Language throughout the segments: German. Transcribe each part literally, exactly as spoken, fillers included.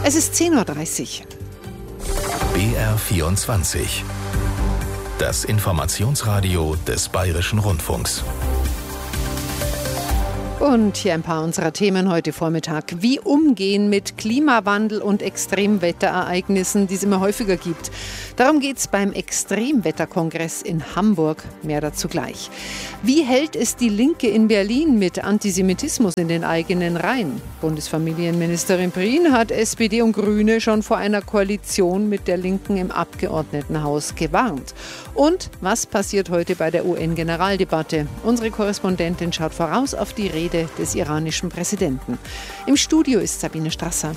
Es ist zehn Uhr dreißig. B R vierundzwanzig. Das Informationsradio des Bayerischen Rundfunks. Und hier ein paar unserer Themen heute Vormittag. Wie umgehen mit Klimawandel und Extremwetterereignissen, die es immer häufiger gibt. Darum geht es beim Extremwetterkongress in Hamburg. Mehr dazu gleich. Wie hält es die Linke in Berlin mit Antisemitismus in den eigenen Reihen? Bundesfamilienministerin Prien hat S P D und Grüne schon vor einer Koalition mit der Linken im Abgeordnetenhaus gewarnt. Und was passiert heute bei der U N-Generaldebatte? Unsere Korrespondentin schaut voraus auf die Rede des iranischen Präsidenten. Im Studio ist Sabine Strasser.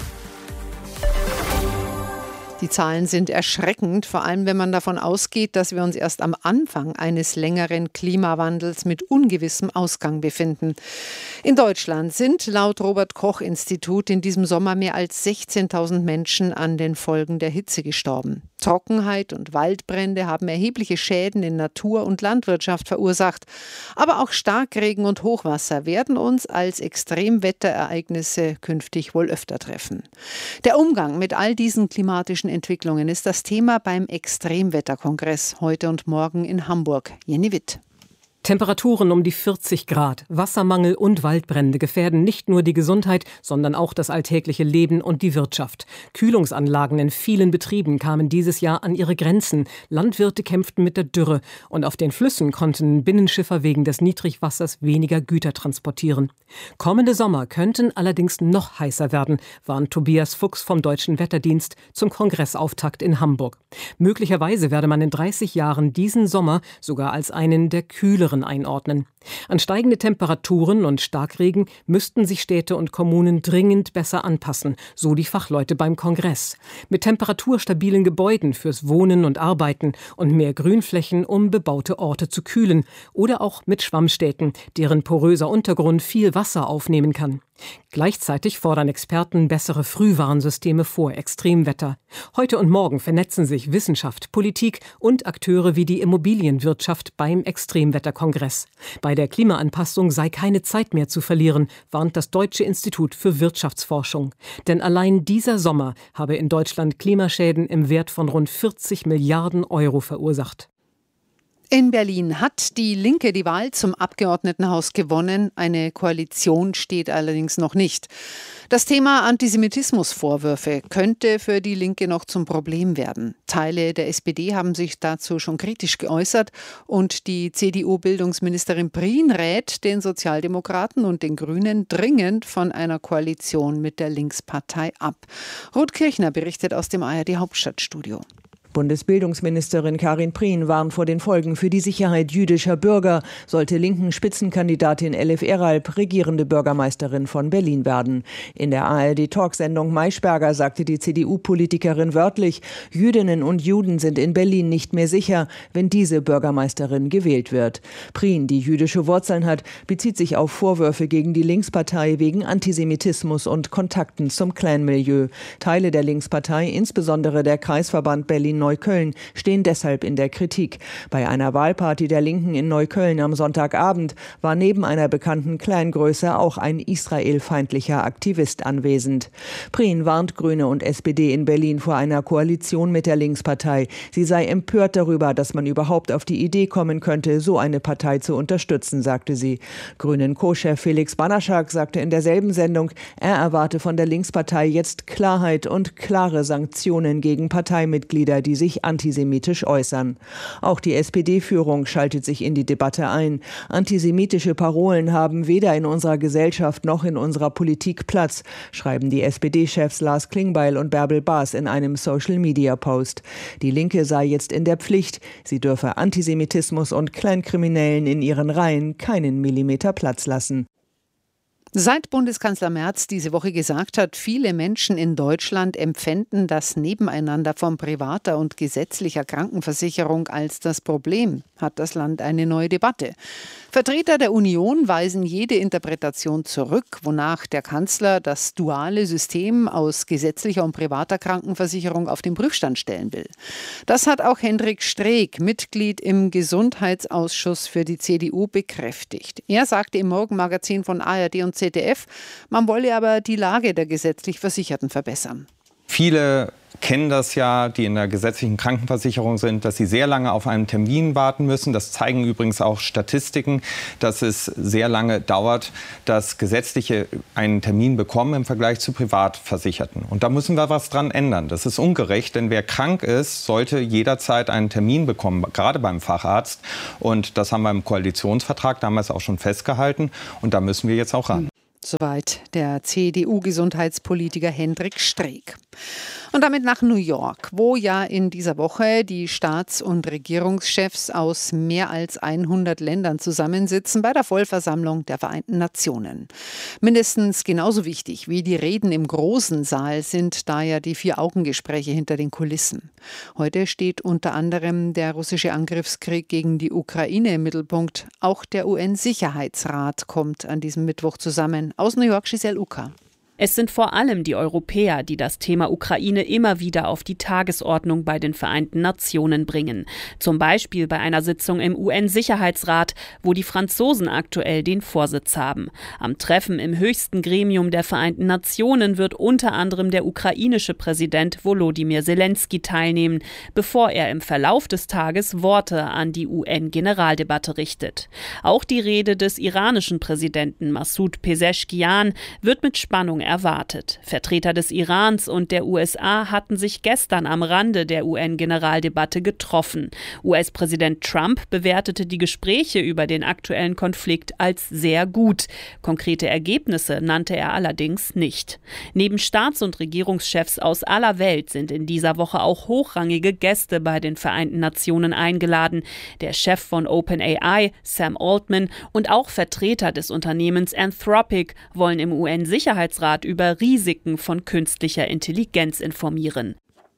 Die Zahlen sind erschreckend, vor allem wenn man davon ausgeht, dass wir uns erst am Anfang eines längeren Klimawandels mit ungewissem Ausgang befinden. In Deutschland sind laut Robert-Koch-Institut in diesem Sommer mehr als sechzehntausend Menschen an den Folgen der Hitze gestorben. Trockenheit und Waldbrände haben erhebliche Schäden in Natur und Landwirtschaft verursacht. Aber auch Starkregen und Hochwasser werden uns als Extremwetterereignisse künftig wohl öfter treffen. Der Umgang mit all diesen klimatischen Entwicklungen ist das Thema beim Extremwetterkongress heute und morgen in Hamburg. Jenny Witt. Temperaturen um die vierzig Grad, Wassermangel und Waldbrände gefährden nicht nur die Gesundheit, sondern auch das alltägliche Leben und die Wirtschaft. Kühlungsanlagen in vielen Betrieben kamen dieses Jahr an ihre Grenzen. Landwirte kämpften mit der Dürre und auf den Flüssen konnten Binnenschiffer wegen des Niedrigwassers weniger Güter transportieren. Kommende Sommer könnten allerdings noch heißer werden, warnt Tobias Fuchs vom Deutschen Wetterdienst zum Kongressauftakt in Hamburg. Möglicherweise werde man in dreißig Jahren diesen Sommer sogar als einen der kühleren einordnen. An steigende Temperaturen und Starkregen müssten sich Städte und Kommunen dringend besser anpassen, so die Fachleute beim Kongress. Mit temperaturstabilen Gebäuden fürs Wohnen und Arbeiten und mehr Grünflächen, um bebaute Orte zu kühlen. Oder auch mit Schwammstädten, deren poröser Untergrund viel Wasser aufnehmen kann. Gleichzeitig fordern Experten bessere Frühwarnsysteme vor Extremwetter. Heute und morgen vernetzen sich Wissenschaft, Politik und Akteure wie die Immobilienwirtschaft beim Extremwetterkongress. Bei der Klimaanpassung sei keine Zeit mehr zu verlieren, warnt das Deutsche Institut für Wirtschaftsforschung. Denn allein dieser Sommer habe in Deutschland Klimaschäden im Wert von rund vierzig Milliarden Euro verursacht. In Berlin hat die Linke die Wahl zum Abgeordnetenhaus gewonnen. Eine Koalition steht allerdings noch nicht. Das Thema Antisemitismusvorwürfe könnte für die Linke noch zum Problem werden. Teile der S P D haben sich dazu schon kritisch geäußert und die C D U-Bildungsministerin Prien rät den Sozialdemokraten und den Grünen dringend von einer Koalition mit der Linkspartei ab. Ruth Kirchner berichtet aus dem A R D-Hauptstadtstudio. Bundesbildungsministerin Karin Prien warnt vor den Folgen für die Sicherheit jüdischer Bürger, sollte linken Spitzenkandidatin Elif Eralp regierende Bürgermeisterin von Berlin werden. In der A R D-Talksendung Maischberger sagte die C D U-Politikerin wörtlich, Jüdinnen und Juden sind in Berlin nicht mehr sicher, wenn diese Bürgermeisterin gewählt wird. Prien, die jüdische Wurzeln hat, bezieht sich auf Vorwürfe gegen die Linkspartei wegen Antisemitismus und Kontakten zum Clanmilieu. Teile der Linkspartei, insbesondere der Kreisverband Berlin Neukölln, stehen deshalb in der Kritik. Bei einer Wahlparty der Linken in Neukölln am Sonntagabend war neben einer bekannten Clangröße auch ein israelfeindlicher Aktivist anwesend. Prien warnt Grüne und S P D in Berlin vor einer Koalition mit der Linkspartei. Sie sei empört darüber, dass man überhaupt auf die Idee kommen könnte, so eine Partei zu unterstützen, sagte sie. Grünen Co-Chef Felix Banaschak sagte in derselben Sendung, er erwarte von der Linkspartei jetzt Klarheit und klare Sanktionen gegen Parteimitglieder, die sich antisemitisch äußern. Auch die S P D-Führung schaltet sich in die Debatte ein. Antisemitische Parolen haben weder in unserer Gesellschaft noch in unserer Politik Platz, schreiben die S P D-Chefs Lars Klingbeil und Bärbel Baas in einem Social-Media-Post. Die Linke sei jetzt in der Pflicht. Sie dürfe Antisemitismus und Kleinkriminellen in ihren Reihen keinen Millimeter Platz lassen. Seit Bundeskanzler Merz diese Woche gesagt hat, viele Menschen in Deutschland empfänden das Nebeneinander von privater und gesetzlicher Krankenversicherung als das Problem, hat das Land eine neue Debatte. Vertreter der Union weisen jede Interpretation zurück, wonach der Kanzler das duale System aus gesetzlicher und privater Krankenversicherung auf den Prüfstand stellen will. Das hat auch Hendrik Streeck, Mitglied im Gesundheitsausschuss für die C D U, bekräftigt. Er sagte im Morgenmagazin von A R D und Z D F, man wolle aber die Lage der gesetzlich Versicherten verbessern. Viele kennen das ja, die in der gesetzlichen Krankenversicherung sind, dass sie sehr lange auf einen Termin warten müssen. Das zeigen übrigens auch Statistiken, dass es sehr lange dauert, dass Gesetzliche einen Termin bekommen im Vergleich zu Privatversicherten. Und da müssen wir was dran ändern. Das ist ungerecht, denn wer krank ist, sollte jederzeit einen Termin bekommen, gerade beim Facharzt. Und das haben wir im Koalitionsvertrag damals auch schon festgehalten. Und da müssen wir jetzt auch ran. Soweit der C D U-Gesundheitspolitiker Hendrik Streeck. Und damit nach New York, wo ja in dieser Woche die Staats- und Regierungschefs aus mehr als hundert Ländern zusammensitzen bei der Vollversammlung der Vereinten Nationen. Mindestens genauso wichtig wie die Reden im großen Saal sind da ja die Vier-Augen-Gespräche hinter den Kulissen. Heute steht unter anderem der russische Angriffskrieg gegen die Ukraine im Mittelpunkt. Auch der U N-Sicherheitsrat kommt an diesem Mittwoch zusammen. Aus New York, Giselle Uka. Es sind vor allem die Europäer, die das Thema Ukraine immer wieder auf die Tagesordnung bei den Vereinten Nationen bringen. Zum Beispiel bei einer Sitzung im U N-Sicherheitsrat, wo die Franzosen aktuell den Vorsitz haben. Am Treffen im höchsten Gremium der Vereinten Nationen wird unter anderem der ukrainische Präsident Volodymyr Zelensky teilnehmen, bevor er im Verlauf des Tages Worte an die U N-Generaldebatte richtet. Auch die Rede des iranischen Präsidenten Massoud Pezeshkian wird mit Spannung erwartet. Vertreter des Irans und der U S A hatten sich gestern am Rande der U N-Generaldebatte getroffen. U S-Präsident Trump bewertete die Gespräche über den aktuellen Konflikt als sehr gut. Konkrete Ergebnisse nannte er allerdings nicht. Neben Staats- und Regierungschefs aus aller Welt sind in dieser Woche auch hochrangige Gäste bei den Vereinten Nationen eingeladen. Der Chef von OpenAI, Sam Altman, und auch Vertreter des Unternehmens Anthropic wollen im U N-Sicherheitsrat über Risiken von künstlicher Intelligenz informieren.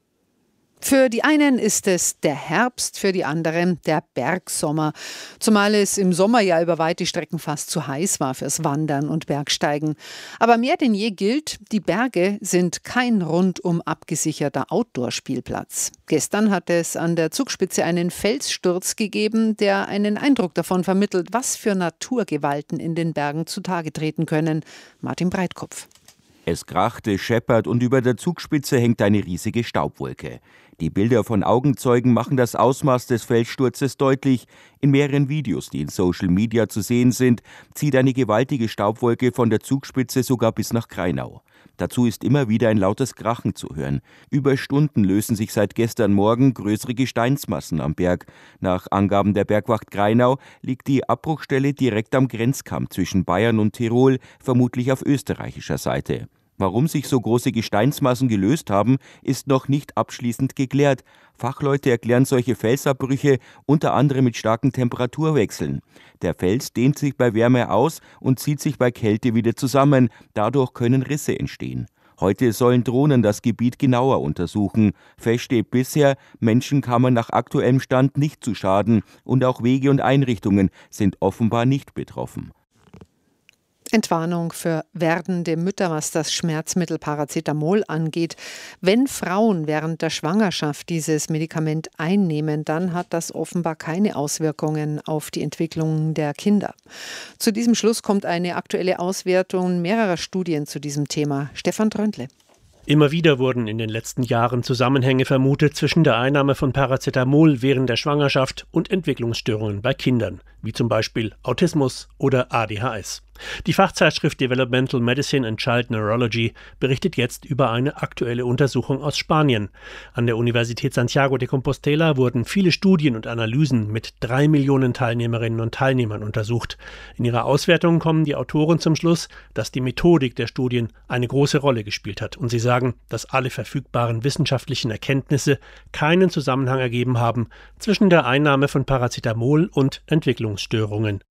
Für die einen ist es der Herbst, für die anderen der Bergsommer. Zumal es im Sommer ja über weite Strecken fast zu heiß war fürs Wandern und Bergsteigen. Aber mehr denn je gilt, die Berge sind kein rundum abgesicherter Outdoor-Spielplatz. Gestern hat es an der Zugspitze einen Felssturz gegeben, der einen Eindruck davon vermittelt, was für Naturgewalten in den Bergen zutage treten können. Martin Breitkopf. Es krachte, scheppert und über der Zugspitze hängt eine riesige Staubwolke. Die Bilder von Augenzeugen machen das Ausmaß des Felssturzes deutlich. In mehreren Videos, die in Social Media zu sehen sind, zieht eine gewaltige Staubwolke von der Zugspitze sogar bis nach Grainau. Dazu ist immer wieder ein lautes Krachen zu hören. Über Stunden lösen sich seit gestern Morgen größere Gesteinsmassen am Berg. Nach Angaben der Bergwacht Grainau liegt die Abbruchstelle direkt am Grenzkamm zwischen Bayern und Tirol, vermutlich auf österreichischer Seite. Warum sich so große Gesteinsmassen gelöst haben, ist noch nicht abschließend geklärt. Fachleute erklären solche Felsabbrüche unter anderem mit starken Temperaturwechseln. Der Fels dehnt sich bei Wärme aus und zieht sich bei Kälte wieder zusammen. Dadurch können Risse entstehen. Heute sollen Drohnen das Gebiet genauer untersuchen. Fest steht bisher, Menschen kamen nach aktuellem Stand nicht zu Schaden und auch Wege und Einrichtungen sind offenbar nicht betroffen. Entwarnung für werdende Mütter, was das Schmerzmittel Paracetamol angeht. Wenn Frauen während der Schwangerschaft dieses Medikament einnehmen, dann hat das offenbar keine Auswirkungen auf die Entwicklung der Kinder. Zu diesem Schluss kommt eine aktuelle Auswertung mehrerer Studien zu diesem Thema. Stefan Tröndle. Immer wieder wurden in den letzten Jahren Zusammenhänge vermutet zwischen der Einnahme von Paracetamol während der Schwangerschaft und Entwicklungsstörungen bei Kindern, wie zum Beispiel Autismus oder A D H S. Die Fachzeitschrift Developmental Medicine and Child Neurology berichtet jetzt über eine aktuelle Untersuchung aus Spanien. An der Universität Santiago de Compostela wurden viele Studien und Analysen mit drei Millionen Teilnehmerinnen und Teilnehmern untersucht. In ihrer Auswertung kommen die Autoren zum Schluss, dass die Methodik der Studien eine große Rolle gespielt hat. Und sie sagen, dass alle verfügbaren wissenschaftlichen Erkenntnisse keinen Zusammenhang ergeben haben zwischen der Einnahme von Paracetamol und Entwicklungsstörungen.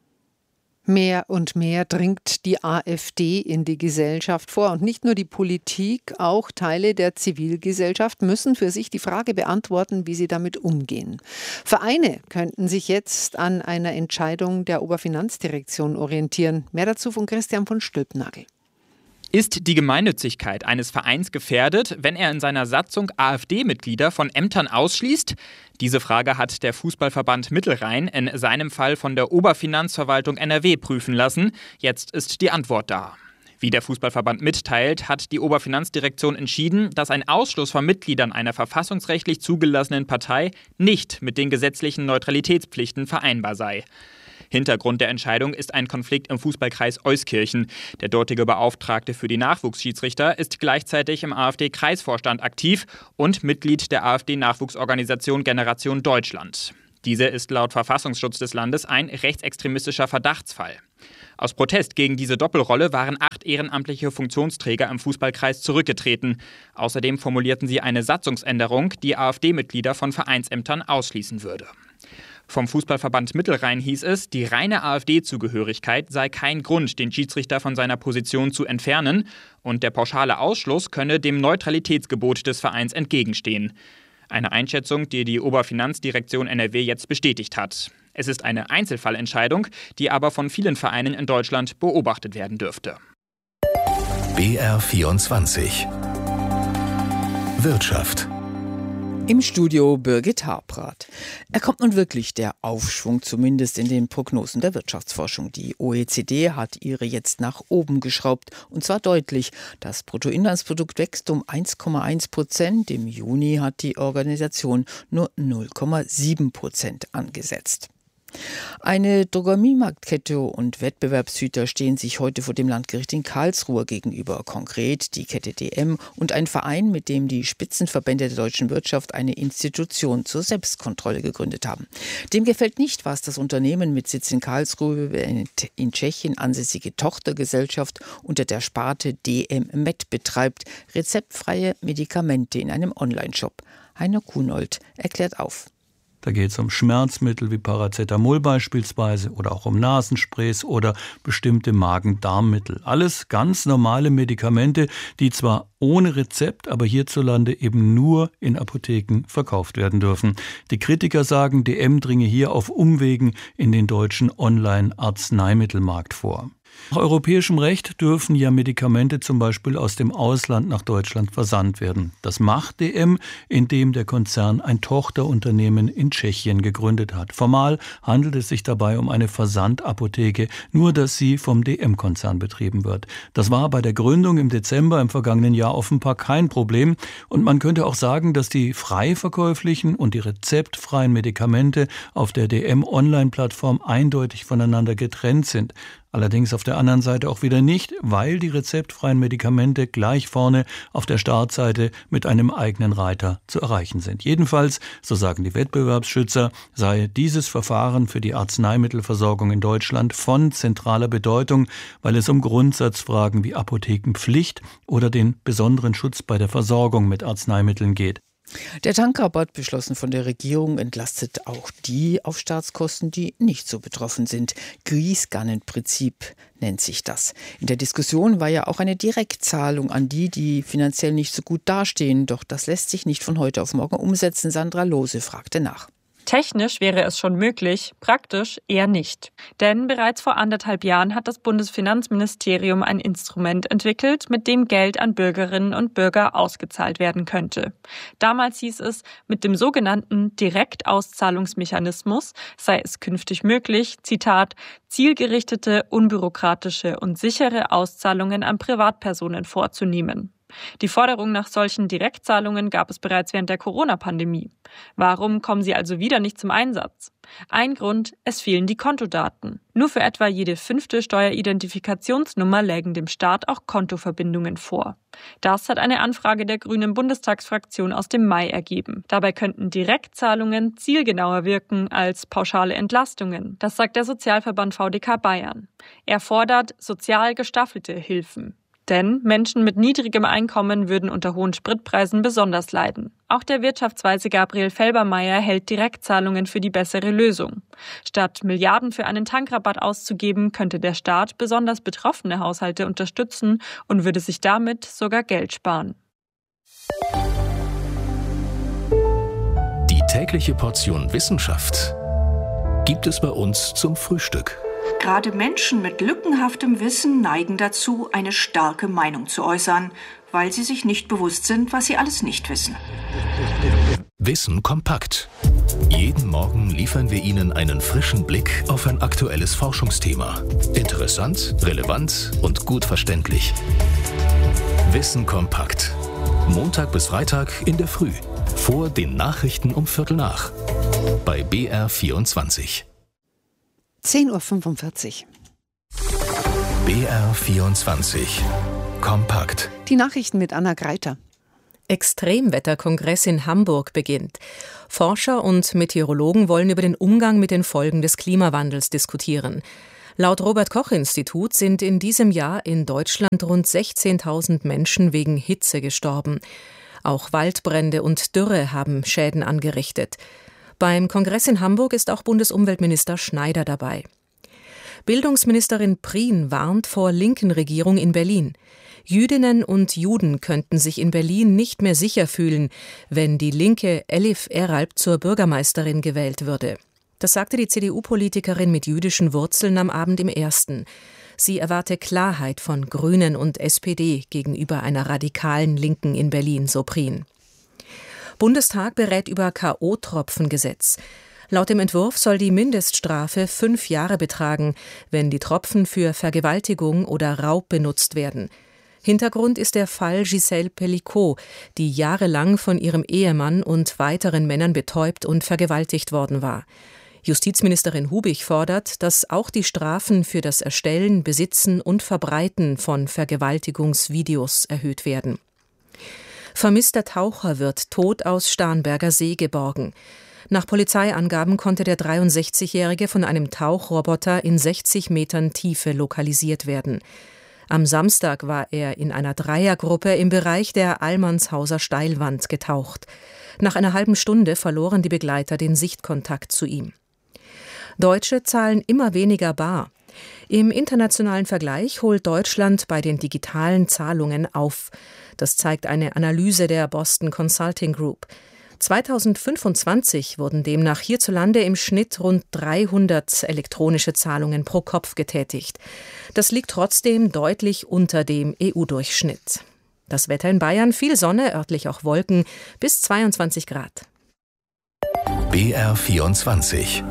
Mehr und mehr dringt die AfD in die Gesellschaft vor. Und nicht nur die Politik, auch Teile der Zivilgesellschaft müssen für sich die Frage beantworten, wie sie damit umgehen. Vereine könnten sich jetzt an einer Entscheidung der Oberfinanzdirektion orientieren. Mehr dazu von Christian von Stülpnagel. Ist die Gemeinnützigkeit eines Vereins gefährdet, wenn er in seiner Satzung AfD-Mitglieder von Ämtern ausschließt? Diese Frage hat der Fußballverband Mittelrhein in seinem Fall von der Oberfinanzverwaltung N R W prüfen lassen. Jetzt ist die Antwort da. Wie der Fußballverband mitteilt, hat die Oberfinanzdirektion entschieden, dass ein Ausschluss von Mitgliedern einer verfassungsrechtlich zugelassenen Partei nicht mit den gesetzlichen Neutralitätspflichten vereinbar sei. Hintergrund der Entscheidung ist ein Konflikt im Fußballkreis Euskirchen. Der dortige Beauftragte für die Nachwuchsschiedsrichter ist gleichzeitig im AfD-Kreisvorstand aktiv und Mitglied der AfD-Nachwuchsorganisation Generation Deutschland. Diese ist laut Verfassungsschutz des Landes ein rechtsextremistischer Verdachtsfall. Aus Protest gegen diese Doppelrolle waren acht ehrenamtliche Funktionsträger im Fußballkreis zurückgetreten. Außerdem formulierten sie eine Satzungsänderung, die AfD-Mitglieder von Vereinsämtern ausschließen würde. Vom Fußballverband Mittelrhein hieß es, die reine AfD-Zugehörigkeit sei kein Grund, den Schiedsrichter von seiner Position zu entfernen, und der pauschale Ausschluss könne dem Neutralitätsgebot des Vereins entgegenstehen. Eine Einschätzung, die die Oberfinanzdirektion N R W jetzt bestätigt hat. Es ist eine Einzelfallentscheidung, die aber von vielen Vereinen in Deutschland beobachtet werden dürfte. B R vierundzwanzig Wirtschaft. Im Studio Birgit Habrath. Er kommt nun wirklich, der Aufschwung, zumindest in den Prognosen der Wirtschaftsforschung. Die O E C D hat ihre jetzt nach oben geschraubt, und zwar deutlich. Das Bruttoinlandsprodukt wächst um eins Komma eins Prozent. Im Juni hat die Organisation nur null Komma sieben Prozent angesetzt. Eine Drogeriemarktkette und Wettbewerbshüter stehen sich heute vor dem Landgericht in Karlsruhe gegenüber. Konkret die Kette D M und ein Verein, mit dem die Spitzenverbände der deutschen Wirtschaft eine Institution zur Selbstkontrolle gegründet haben. Dem gefällt nicht, was das Unternehmen mit Sitz in Karlsruhe in Tschechien ansässige Tochtergesellschaft unter der Sparte D M Med betreibt. Rezeptfreie Medikamente in einem Onlineshop. Heiner Kunold erklärt auf. Da geht es um Schmerzmittel wie Paracetamol beispielsweise oder auch um Nasensprays oder bestimmte Magen-Darm-Mittel. Alles ganz normale Medikamente, die zwar ohne Rezept, aber hierzulande eben nur in Apotheken verkauft werden dürfen. Die Kritiker sagen, D M dringe hier auf Umwegen in den deutschen Online-Arzneimittelmarkt vor. Nach europäischem Recht dürfen ja Medikamente zum Beispiel aus dem Ausland nach Deutschland versandt werden. Das macht D M, indem der Konzern ein Tochterunternehmen in Tschechien gegründet hat. Formal handelt es sich dabei um eine Versandapotheke, nur dass sie vom D M-Konzern betrieben wird. Das war bei der Gründung im Dezember im vergangenen Jahr offenbar kein Problem. Und man könnte auch sagen, dass die frei verkäuflichen und die rezeptfreien Medikamente auf der D M-Online-Plattform eindeutig voneinander getrennt sind. Allerdings auf der anderen Seite auch wieder nicht, weil die rezeptfreien Medikamente gleich vorne auf der Startseite mit einem eigenen Reiter zu erreichen sind. Jedenfalls, so sagen die Wettbewerbsschützer, sei dieses Verfahren für die Arzneimittelversorgung in Deutschland von zentraler Bedeutung, weil es um Grundsatzfragen wie Apothekenpflicht oder den besonderen Schutz bei der Versorgung mit Arzneimitteln geht. Der Tankrabatt, beschlossen von der Regierung, entlastet auch die auf Staatskosten, die nicht so betroffen sind. Gießkannenprinzip nennt sich das. In der Diskussion war ja auch eine Direktzahlung an die, die finanziell nicht so gut dastehen. Doch das lässt sich nicht von heute auf morgen umsetzen. Sandra Lohse fragte nach. Technisch wäre es schon möglich, praktisch eher nicht. Denn bereits vor anderthalb Jahren hat das Bundesfinanzministerium ein Instrument entwickelt, mit dem Geld an Bürgerinnen und Bürger ausgezahlt werden könnte. Damals hieß es, mit dem sogenannten Direktauszahlungsmechanismus sei es künftig möglich, Zitat, zielgerichtete, unbürokratische und sichere Auszahlungen an Privatpersonen vorzunehmen. Die Forderung nach solchen Direktzahlungen gab es bereits während der Corona-Pandemie. Warum kommen sie also wieder nicht zum Einsatz? Ein Grund, es fehlen die Kontodaten. Nur für etwa jede fünfte Steueridentifikationsnummer lägen dem Staat auch Kontoverbindungen vor. Das hat eine Anfrage der Grünen Bundestagsfraktion aus dem Mai ergeben. Dabei könnten Direktzahlungen zielgenauer wirken als pauschale Entlastungen. Das sagt der Sozialverband V D K Bayern. Er fordert sozial gestaffelte Hilfen. Denn Menschen mit niedrigem Einkommen würden unter hohen Spritpreisen besonders leiden. Auch der Wirtschaftsweise Gabriel Felbermeier hält Direktzahlungen für die bessere Lösung. Statt Milliarden für einen Tankrabatt auszugeben, könnte der Staat besonders betroffene Haushalte unterstützen und würde sich damit sogar Geld sparen. Die tägliche Portion Wissenschaft gibt es bei uns zum Frühstück. Gerade Menschen mit lückenhaftem Wissen neigen dazu, eine starke Meinung zu äußern, weil sie sich nicht bewusst sind, was sie alles nicht wissen. Wissen kompakt. Jeden Morgen liefern wir Ihnen einen frischen Blick auf ein aktuelles Forschungsthema. Interessant, relevant und gut verständlich. Wissen kompakt. Montag bis Freitag in der Früh. Vor den Nachrichten um Viertel nach. Bei B R vierundzwanzig. zehn Uhr fünfundvierzig. B R vierundzwanzig. Kompakt. Die Nachrichten mit Anna Greiter. Extremwetterkongress in Hamburg beginnt. Forscher und Meteorologen wollen über den Umgang mit den Folgen des Klimawandels diskutieren. Laut Robert-Koch-Institut sind in diesem Jahr in Deutschland rund sechzehntausend Menschen wegen Hitze gestorben. Auch Waldbrände und Dürre haben Schäden angerichtet. Beim Kongress in Hamburg ist auch Bundesumweltminister Schneider dabei. Bildungsministerin Prien warnt vor linken Regierung in Berlin. Jüdinnen und Juden könnten sich in Berlin nicht mehr sicher fühlen, wenn die linke Elif Eralp zur Bürgermeisterin gewählt würde. Das sagte die C D U-Politikerin mit jüdischen Wurzeln am Abend im Ersten. Sie erwarte Klarheit von Grünen und S P D gegenüber einer radikalen Linken in Berlin, so Prien. Bundestag berät über K O-Tropfengesetz. Laut dem Entwurf soll die Mindeststrafe fünf Jahre betragen, wenn die Tropfen für Vergewaltigung oder Raub benutzt werden. Hintergrund ist der Fall Gisèle Pelicot, die jahrelang von ihrem Ehemann und weiteren Männern betäubt und vergewaltigt worden war. Justizministerin Hubig fordert, dass auch die Strafen für das Erstellen, Besitzen und Verbreiten von Vergewaltigungsvideos erhöht werden. Vermisster Taucher wird tot aus Starnberger See geborgen. Nach Polizeiangaben konnte der dreiundsechzigjährige von einem Tauchroboter in sechzig Metern Tiefe lokalisiert werden. Am Samstag war er in einer Dreiergruppe im Bereich der Allmannshauser Steilwand getaucht. Nach einer halben Stunde verloren die Begleiter den Sichtkontakt zu ihm. Deutsche zahlen immer weniger bar. Im internationalen Vergleich holt Deutschland bei den digitalen Zahlungen auf. Das zeigt eine Analyse der Boston Consulting Group. zweitausendfünfundzwanzig wurden demnach hierzulande im Schnitt rund dreihundert elektronische Zahlungen pro Kopf getätigt. Das liegt trotzdem deutlich unter dem E U-Durchschnitt. Das Wetter in Bayern, viel Sonne, örtlich auch Wolken, bis zweiundzwanzig Grad. B R vierundzwanzig.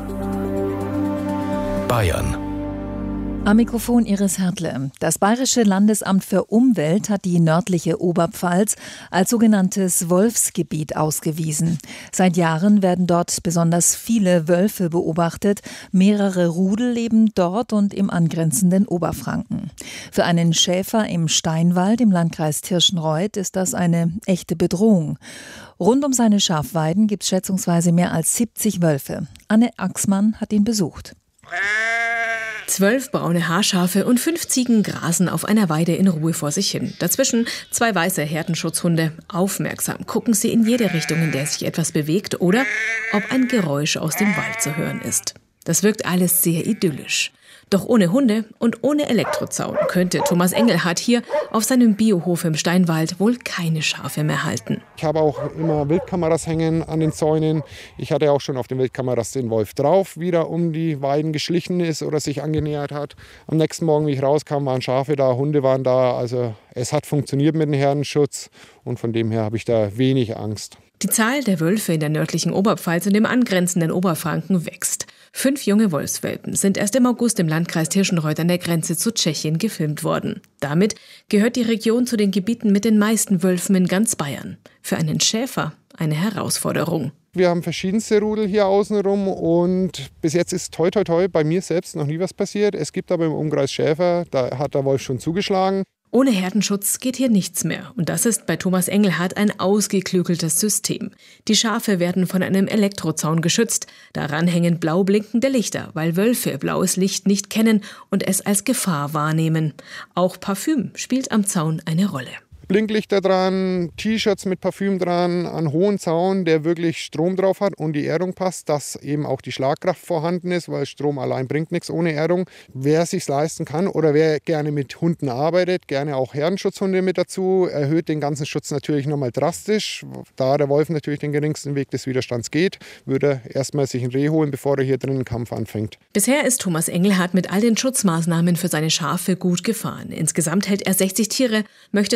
Bayern. Am Mikrofon Iris Hertle. Das Bayerische Landesamt für Umwelt hat die nördliche Oberpfalz als sogenanntes Wolfsgebiet ausgewiesen. Seit Jahren werden dort besonders viele Wölfe beobachtet. Mehrere Rudel leben dort und im angrenzenden Oberfranken. Für einen Schäfer im Steinwald im Landkreis Tirschenreuth ist das eine echte Bedrohung. Rund um seine Schafweiden gibt es schätzungsweise mehr als siebzig Wölfe. Anne Axmann hat ihn besucht. Zwölf braune Haarschafe und fünf Ziegen grasen auf einer Weide in Ruhe vor sich hin. Dazwischen zwei weiße Herdenschutzhunde. Aufmerksam gucken sie in jede Richtung, in der sich etwas bewegt oder ob ein Geräusch aus dem Wald zu hören ist. Das wirkt alles sehr idyllisch. Doch ohne Hunde und ohne Elektrozaun könnte Thomas Engelhardt hier auf seinem Biohof im Steinwald wohl keine Schafe mehr halten. Ich habe auch immer Wildkameras hängen an den Zäunen. Ich hatte auch schon auf den Wildkameras den Wolf drauf, wieder um die Weiden geschlichen ist oder sich angenähert hat. Am nächsten Morgen, wie ich rauskam, waren Schafe da, Hunde waren da. Also es hat funktioniert mit dem Herdenschutz und von dem her habe ich da wenig Angst. Die Zahl der Wölfe in der nördlichen Oberpfalz und dem angrenzenden Oberfranken wächst. Fünf junge Wolfswelpen sind erst im August im Landkreis Tirschenreuth an der Grenze zu Tschechien gefilmt worden. Damit gehört die Region zu den Gebieten mit den meisten Wölfen in ganz Bayern. Für einen Schäfer eine Herausforderung. Wir haben verschiedenste Rudel hier außenrum und bis jetzt ist toi toi toi bei mir selbst noch nie was passiert. Es gibt aber im Umkreis Schäfer, da hat der Wolf schon zugeschlagen. Ohne Herdenschutz geht hier nichts mehr. Und das ist bei Thomas Engelhardt ein ausgeklügeltes System. Die Schafe werden von einem Elektrozaun geschützt. Daran hängen blau blinkende Lichter, weil Wölfe blaues Licht nicht kennen und es als Gefahr wahrnehmen. Auch Parfüm spielt am Zaun eine Rolle. Blinklichter dran, T-Shirts mit Parfüm dran, einen hohen Zaun, der wirklich Strom drauf hat und die Erdung passt, dass eben auch die Schlagkraft vorhanden ist, weil Strom allein bringt nichts ohne Erdung. Wer es sich leisten kann oder wer gerne mit Hunden arbeitet, gerne auch Herdenschutzhunde mit dazu, erhöht den ganzen Schutz natürlich nochmal drastisch. Da der Wolf natürlich den geringsten Weg des Widerstands geht, würde er erstmal sich ein Reh holen, bevor er hier drin einen Kampf anfängt. Bisher ist Thomas Engelhardt mit all den Schutzmaßnahmen für seine Schafe gut gefahren. Insgesamt hält er sechzig Tiere, möchte seine Herde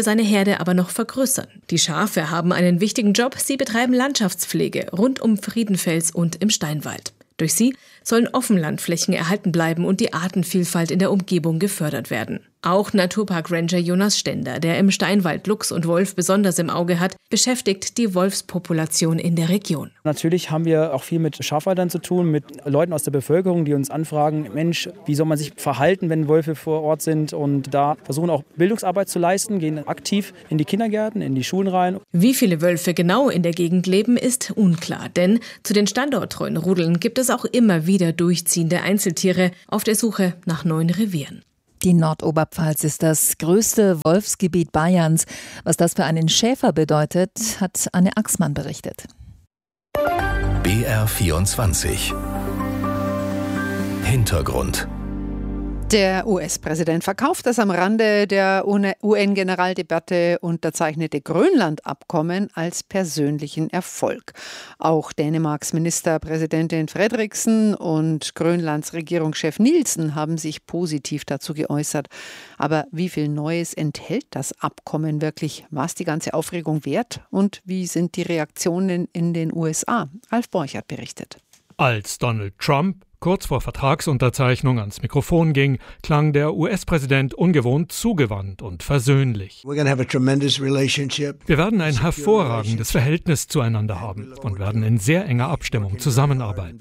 Herde aber noch vergrößern. Die Schafe haben einen wichtigen Job. Sie betreiben Landschaftspflege rund um Friedenfels und im Steinwald. Durch sie sollen Offenlandflächen erhalten bleiben und die Artenvielfalt in der Umgebung gefördert werden. Auch Naturpark-Ranger Jonas Stender, der im Steinwald Luchs und Wolf besonders im Auge hat, beschäftigt die Wolfspopulation in der Region. Natürlich haben wir auch viel mit Schafhaltern zu tun, mit Leuten aus der Bevölkerung, die uns anfragen, Mensch, wie soll man sich verhalten, wenn Wölfe vor Ort sind? Und da versuchen auch Bildungsarbeit zu leisten, gehen aktiv in die Kindergärten, in die Schulen rein. Wie viele Wölfe genau in der Gegend leben, ist unklar, denn zu den standorttreuen Rudeln gibt es auch immer wieder durchziehende Einzeltiere auf der Suche nach neuen Revieren. Die Nordoberpfalz ist das größte Wolfsgebiet Bayerns. Was das für einen Schäfer bedeutet, hat Anne Axmann berichtet. B R vierundzwanzig Hintergrund. Der U S-Präsident verkauft das am Rande der U N-Generaldebatte unterzeichnete Grönland-Abkommen als persönlichen Erfolg. Auch Dänemarks Ministerpräsidentin Frederiksen und Grönlands Regierungschef Nielsen haben sich positiv dazu geäußert. Aber wie viel Neues enthält das Abkommen wirklich? War es die ganze Aufregung wert? Und wie sind die Reaktionen in den U S A? Ralf Borchert berichtet. Als Donald Trump kurz vor Vertragsunterzeichnung ans Mikrofon ging, klang der U S-Präsident ungewohnt zugewandt und versöhnlich. Wir werden ein hervorragendes Verhältnis zueinander haben und werden in sehr enger Abstimmung zusammenarbeiten.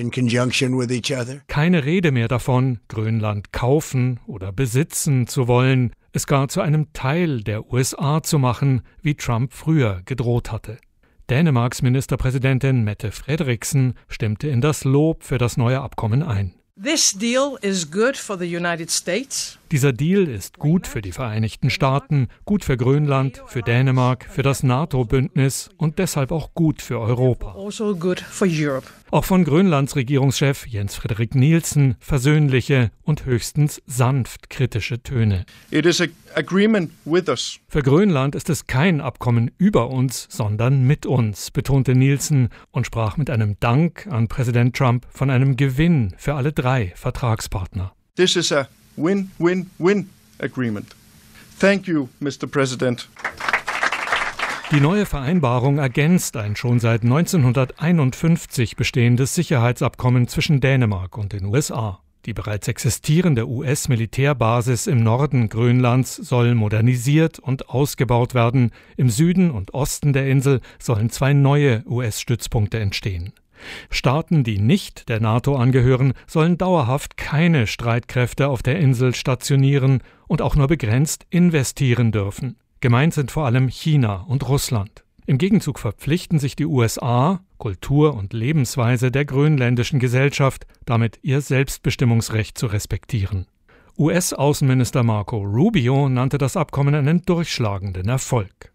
Keine Rede mehr davon, Grönland kaufen oder besitzen zu wollen, es gar zu einem Teil der U S A zu machen, wie Trump früher gedroht hatte. Dänemarks Ministerpräsidentin Mette Frederiksen stimmte in das Lob für das neue Abkommen ein. This deal is good for the United States. Dieser Deal ist gut für die Vereinigten Staaten, gut für Grönland, für Dänemark, für das NATO-Bündnis und deshalb auch gut für Europa. Also good for Europe. Auch von Grönlands Regierungschef Jens Frederik Nielsen versöhnliche und höchstens sanft kritische Töne. It is an agreement with us. Für Grönland ist es kein Abkommen über uns, sondern mit uns, betonte Nielsen und sprach mit einem Dank an Präsident Trump von einem Gewinn für alle drei Vertragspartner. This is a win-win-win agreement. Thank you, Mister President. Die neue Vereinbarung ergänzt ein schon seit neunzehnhunderteinundfünfzig bestehendes Sicherheitsabkommen zwischen Dänemark und den U S A. Die bereits existierende U S-Militärbasis im Norden Grönlands soll modernisiert und ausgebaut werden. Im Süden und Osten der Insel sollen zwei neue U S-Stützpunkte entstehen. Staaten, die nicht der NATO angehören, sollen dauerhaft keine Streitkräfte auf der Insel stationieren und auch nur begrenzt investieren dürfen. Gemeint sind vor allem China und Russland. Im Gegenzug verpflichten sich die U S A, Kultur und Lebensweise der grönländischen Gesellschaft, damit ihr Selbstbestimmungsrecht zu respektieren. U S-Außenminister Marco Rubio nannte das Abkommen einen durchschlagenden Erfolg.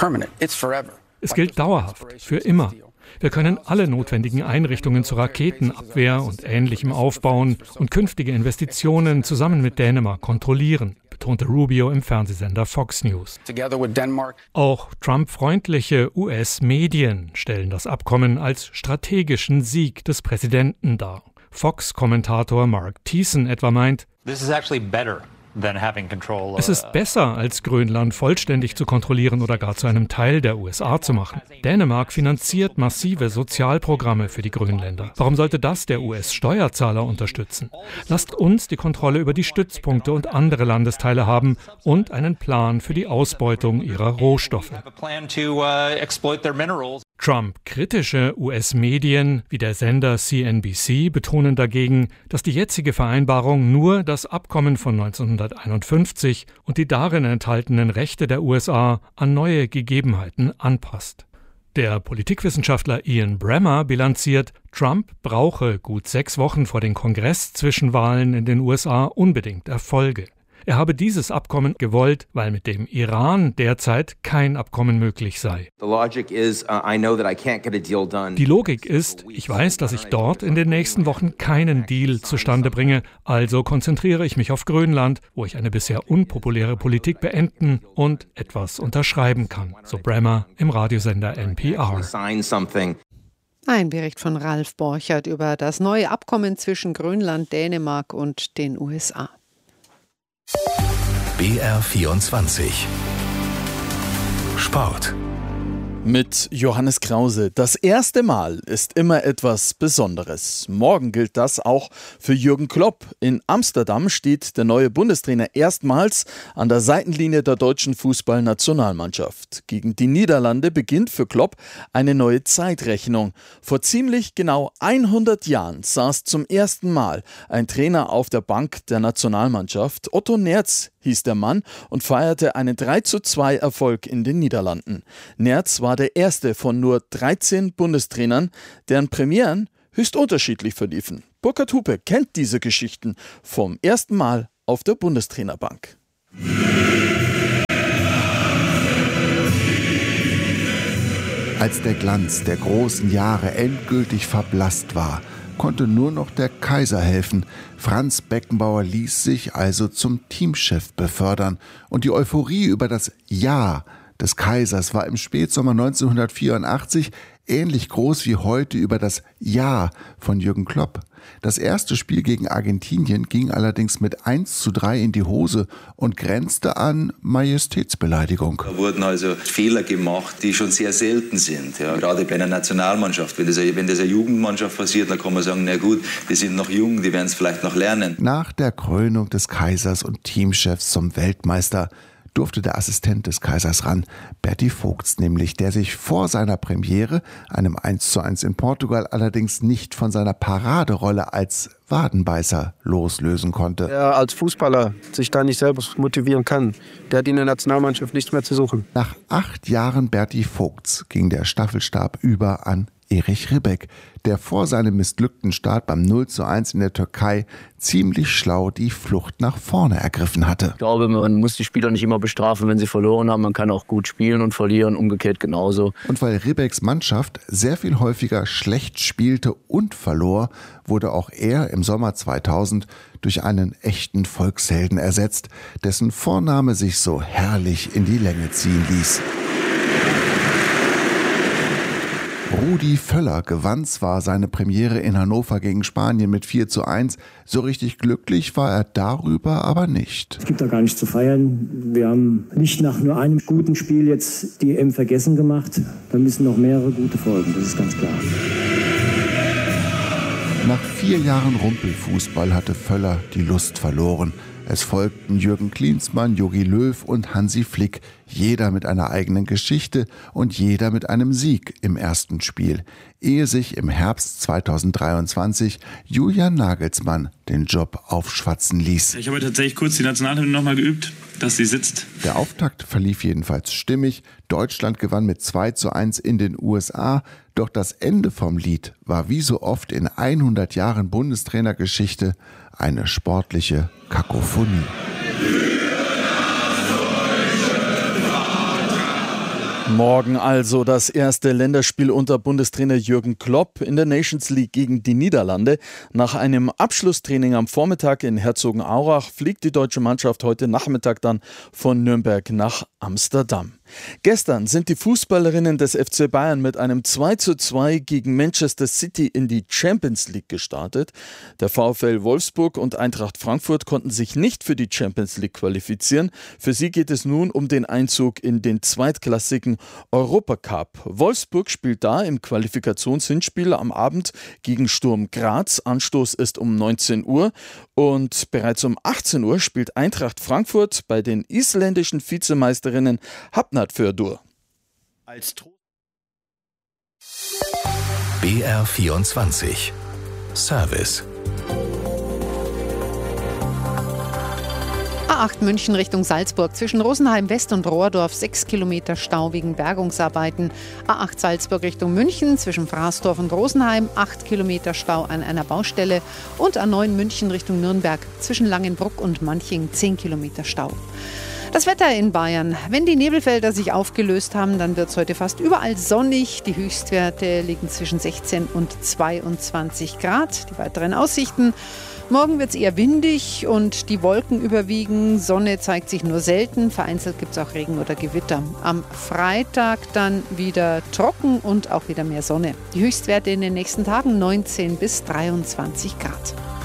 Es gilt dauerhaft, für immer. Wir können alle notwendigen Einrichtungen zur Raketenabwehr und Ähnlichem aufbauen und künftige Investitionen zusammen mit Dänemark kontrollieren, betonte Rubio im Fernsehsender Fox News. Auch Trump-freundliche U S-Medien stellen das Abkommen als strategischen Sieg des Präsidenten dar. Fox-Kommentator Mark Thiessen etwa meint, es ist besser, als Grönland vollständig zu kontrollieren oder gar zu einem Teil der U S A zu machen. Dänemark finanziert massive Sozialprogramme für die Grönländer. Warum sollte das der U S-Steuerzahler unterstützen? Lasst uns die Kontrolle über die Stützpunkte und andere Landesteile haben und einen Plan für die Ausbeutung ihrer Rohstoffe. Trump-kritische U S-Medien wie der Sender C N B C betonen dagegen, dass die jetzige Vereinbarung nur das Abkommen von neunzehnhunderteinundfünfzig und die darin enthaltenen Rechte der U S A an neue Gegebenheiten anpasst. Der Politikwissenschaftler Ian Bremmer bilanziert, Trump brauche gut sechs Wochen vor den Kongress-Zwischenwahlen in den U S A unbedingt Erfolge. Er habe dieses Abkommen gewollt, weil mit dem Iran derzeit kein Abkommen möglich sei. Die Logik ist, ich weiß, dass ich dort in den nächsten Wochen keinen Deal zustande bringe, also konzentriere ich mich auf Grönland, wo ich eine bisher unpopuläre Politik beenden und etwas unterschreiben kann, so Bremmer im Radiosender N P R. Ein Bericht von Ralf Borchert über das neue Abkommen zwischen Grönland, Dänemark und den U S A. B R vierundzwanzig Sport. Mit Johannes Krause. Das erste Mal ist immer etwas Besonderes. Morgen gilt das auch für Jürgen Klopp. In Amsterdam steht der neue Bundestrainer erstmals an der Seitenlinie der deutschen Fußballnationalmannschaft. Gegen die Niederlande beginnt für Klopp eine neue Zeitrechnung. Vor ziemlich genau hundert Jahren saß zum ersten Mal ein Trainer auf der Bank der Nationalmannschaft. Otto Nerz hieß der Mann und feierte einen drei zu zwei Erfolg in den Niederlanden. Nerz war der erste von nur dreizehn Bundestrainern, deren Premieren höchst unterschiedlich verliefen. Burkhard Hupe kennt diese Geschichten vom ersten Mal auf der Bundestrainerbank. Als der Glanz der großen Jahre endgültig verblasst war, konnte nur noch der Kaiser helfen. Franz Beckenbauer ließ sich also zum Teamchef befördern. Und die Euphorie über das Ja des Kaisers war im Spätsommer neunzehnhundertvierundachtzig ähnlich groß wie heute über das Ja von Jürgen Klopp. Das erste Spiel gegen Argentinien ging allerdings mit eins zu drei in die Hose und grenzte an Majestätsbeleidigung. Da wurden also Fehler gemacht, die schon sehr selten sind. Ja, gerade bei einer Nationalmannschaft. Wenn das, wenn das eine Jugendmannschaft passiert, dann kann man sagen, na gut, die sind noch jung, die werden es vielleicht noch lernen. Nach der Krönung des Kaisers und Teamchefs zum Weltmeister durfte der Assistent des Kaisers ran, Berti Vogts nämlich, der sich vor seiner Premiere, einem eins zu eins in Portugal, allerdings nicht von seiner Paraderolle als Wadenbeißer loslösen konnte. Der als Fußballer sich da nicht selber motivieren kann, der hat in der Nationalmannschaft nichts mehr zu suchen. Nach acht Jahren Berti Vogts ging der Staffelstab über an Erich Ribbeck, der vor seinem missglückten Start beim null zu eins in der Türkei ziemlich schlau die Flucht nach vorne ergriffen hatte. Ich glaube, man muss die Spieler nicht immer bestrafen, wenn sie verloren haben. Man kann auch gut spielen und verlieren, umgekehrt genauso. Und weil Ribbecks Mannschaft sehr viel häufiger schlecht spielte und verlor, wurde auch er im Sommer zweitausend durch einen echten Volkshelden ersetzt, dessen Vorname sich so herrlich in die Länge ziehen ließ. Rudi Völler gewann zwar seine Premiere in Hannover gegen Spanien mit vier zu eins, so richtig glücklich war er darüber aber nicht. Es gibt da gar nichts zu feiern. Wir haben nicht nach nur einem guten Spiel jetzt die E M vergessen gemacht. Da müssen noch mehrere gute folgen, das ist ganz klar. Nach vier Jahren Rumpelfußball hatte Völler die Lust verloren. Es folgten Jürgen Klinsmann, Jogi Löw und Hansi Flick, jeder mit einer eigenen Geschichte und jeder mit einem Sieg im ersten Spiel, ehe sich im Herbst zweitausenddreiundzwanzig Julian Nagelsmann den Job aufschwatzen ließ. Ich habe tatsächlich kurz die Nationalhymne nochmal geübt, dass sie sitzt. Der Auftakt verlief jedenfalls stimmig. Deutschland gewann mit zwei zu eins in den U S A. Doch das Ende vom Lied war wie so oft in hundert Jahren Bundestrainergeschichte eine sportliche Kakophonie. Morgen also das erste Länderspiel unter Bundestrainer Jürgen Klopp in der Nations League gegen die Niederlande. Nach einem Abschlusstraining am Vormittag in Herzogenaurach fliegt die deutsche Mannschaft heute Nachmittag dann von Nürnberg nach Amsterdam. Gestern sind die Fußballerinnen des F C Bayern mit einem zwei zu zwei gegen Manchester City in die Champions League gestartet. Der VfL Wolfsburg und Eintracht Frankfurt konnten sich nicht für die Champions League qualifizieren. Für sie geht es nun um den Einzug in den zweitklassigen Europacup. Wolfsburg spielt da im Qualifikationshinspiel am Abend gegen Sturm Graz. Anstoß ist um neunzehn Uhr und bereits um achtzehn Uhr spielt Eintracht Frankfurt bei den isländischen Vizemeisterinnen Hafnarfjörður. Als B R vierundzwanzig Service. A acht München Richtung Salzburg. Zwischen Rosenheim West und Rohrdorf sechs Kilometer Stau wegen Bergungsarbeiten. A acht Salzburg Richtung München. Zwischen Fraßdorf und Rosenheim acht Kilometer Stau an einer Baustelle. Und A neun München Richtung Nürnberg. Zwischen Langenbruck und Manching zehn Kilometer Stau. Das Wetter in Bayern. Wenn die Nebelfelder sich aufgelöst haben, dann wird es heute fast überall sonnig. Die Höchstwerte liegen zwischen sechzehn und zweiundzwanzig Grad. Die weiteren Aussichten. Morgen wird es eher windig und die Wolken überwiegen. Sonne zeigt sich nur selten. Vereinzelt gibt es auch Regen oder Gewitter. Am Freitag dann wieder trocken und auch wieder mehr Sonne. Die Höchstwerte in den nächsten Tagen neunzehn bis dreiundzwanzig Grad.